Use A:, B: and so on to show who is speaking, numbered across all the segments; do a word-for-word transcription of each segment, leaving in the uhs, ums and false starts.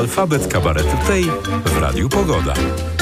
A: Alfabet Kabaretu Tej w Radiu Pogoda.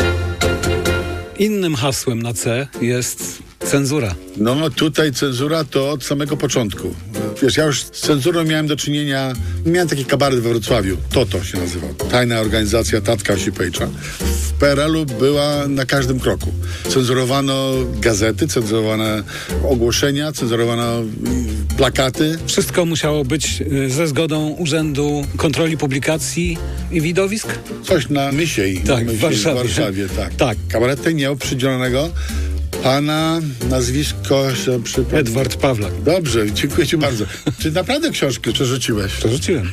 B: Innym hasłem na C jest cenzura.
C: No tutaj cenzura to od samego początku. Wiesz, ja już z cenzurą miałem do czynienia, miałem taki kabaret we Wrocławiu, Toto się nazywał, tajna organizacja Tatka Osipejcza. W P R L-u była na każdym kroku. Cenzurowano gazety, cenzurowano ogłoszenia, cenzurowano plakaty.
B: Wszystko musiało być ze zgodą Urzędu Kontroli Publikacji i Widowisk?
C: Coś na Mysiej,
B: Tak,
C: na Mysiej,
B: w Warszawie.
C: w Warszawie tak.
B: Tak.
C: Kabaret ten miał przydzielonego pana, nazwisko się przypomnę.
B: Edward Pawlak.
C: Dobrze, dziękuję ci bardzo. Czy naprawdę książkę przerzuciłeś?
B: Przerzuciłem.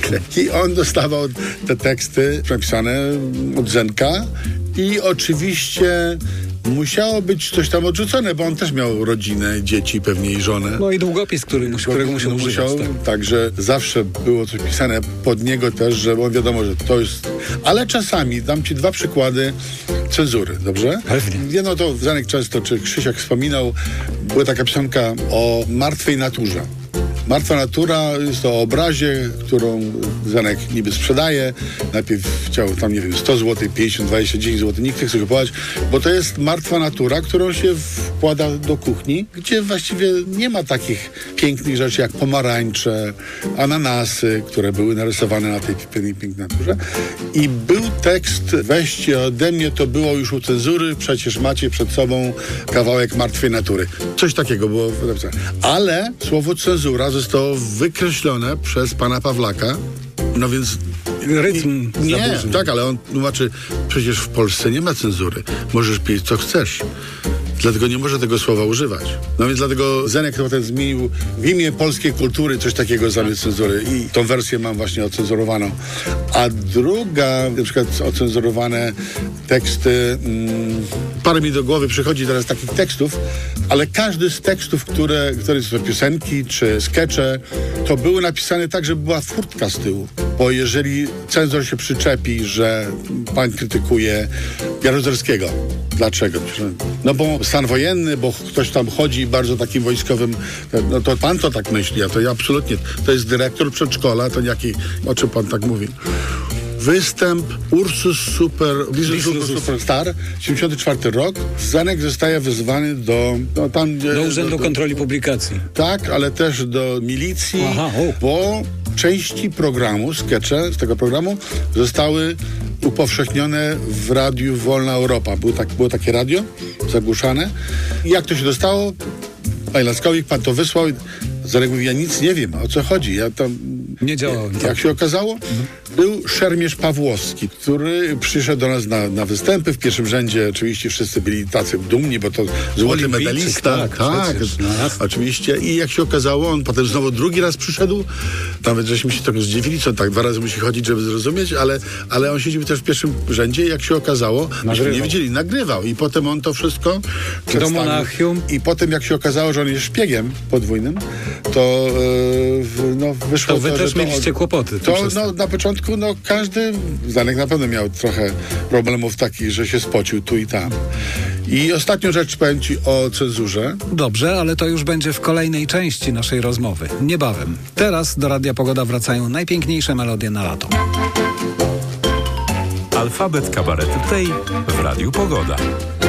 C: I on dostawał te teksty napisane od Zenka i oczywiście musiało być coś tam odrzucone, bo on też miał rodzinę, dzieci, pewnie i żonę.
B: No i długopis, który musiał, którego musiał
C: musiał,
B: używać. Tak.
C: Także zawsze było coś pisane pod niego też, że bo wiadomo, że to jest... Ale czasami, dam ci dwa przykłady cenzury, dobrze?
B: Pewnie.
C: Jedno to Zenek często, czy Krzysiak wspominał, była taka piosenka o martwej naturze. Martwa natura jest to o obrazie, którą Zenek niby sprzedaje. Najpierw chciał tam, nie wiem, sto złotych, pięćdziesiąt, dwadzieścia, dziesięć złotych. Nikt nie chce kupować, bo to jest martwa natura, którą się wkłada do kuchni, gdzie właściwie nie ma takich pięknych rzeczy jak pomarańcze, ananasy, które były narysowane na tej pięknej naturze. I był tekst, weźcie ode mnie, to było już u cenzury, przecież macie przed sobą kawałek martwej natury. Coś takiego było napisane. Ale słowo cenzura zostało wykreślone przez pana Pawlaka. No więc...
B: Rytm
C: Nie,
B: zaburzył.
C: tak, ale on tłumaczy, przecież w Polsce nie ma cenzury. Możesz pić co chcesz. Dlatego nie może tego słowa używać. No więc dlatego Zenek potem zmienił w imię polskiej kultury coś takiego zamiast cenzury. I tą wersję mam właśnie ocenzurowaną. A druga, na przykład ocenzurowane teksty, mm, parę mi do głowy przychodzi teraz takich tekstów, ale każdy z tekstów, które, które są piosenki czy skecze, to były napisane tak, żeby była furtka z tyłu. Bo jeżeli cenzor się przyczepi, że pan krytykuje Jaruzelskiego, dlaczego? No bo stan wojenny, bo ktoś tam chodzi bardzo takim wojskowym, no to pan to tak myśli, a to ja absolutnie, to jest dyrektor przedszkola, to jaki, o czym pan tak mówi? Występ Ursus Super, Ursus Superstar, siedemdziesiąty czwarty rok. Zenek zostaje wezwany do... No, tam,
B: Do Urzędu
C: do, do,
B: Kontroli Publikacji.
C: Tak, ale też do milicji,
B: Aha, o.
C: bo części programu, skecze z tego programu zostały upowszechnione w radiu Wolna Europa. Było, tak, było takie radio zagłuszane. I jak to się dostało? Panie Laskowik, pan to wysłał. Zenek mówi, ja nic nie wiem, o co chodzi. Ja tam...
B: Nie działało.
C: Jak się okazało, był Szermierz Pawłowski, który przyszedł do nas na, na występy. W pierwszym rzędzie oczywiście wszyscy byli tacy dumni, bo to złoty
B: Olimpijczyk,
C: medalista.
B: tak,
C: tak
B: przecież, no jasne.
C: oczywiście. I jak się okazało, on potem znowu drugi raz przyszedł. Nawet żeśmy się trochę zdziwili, co on tak dwa razy musi chodzić, żeby zrozumieć, ale, ale on siedział też w pierwszym rzędzie. Jak się okazało, myśmy nie wiedzieli, nagrywał. I potem on to wszystko
B: Do Monachium.
C: I potem jak się okazało, że on jest szpiegiem podwójnym, to yy, no, wyszło
B: To wy
C: to,
B: też
C: że to
B: mieliście
C: on,
B: kłopoty.
C: To no, na początku no, każdy, Zanek na pewno miał trochę problemów takich, że się spocił tu i tam. I ostatnią rzecz powiem ci o cenzurze.
B: Dobrze, ale to już będzie w kolejnej części naszej rozmowy. Niebawem. Teraz do Radia Pogoda wracają najpiękniejsze melodie na lato.
A: Alfabet Kabaretu Tej w Radiu Pogoda.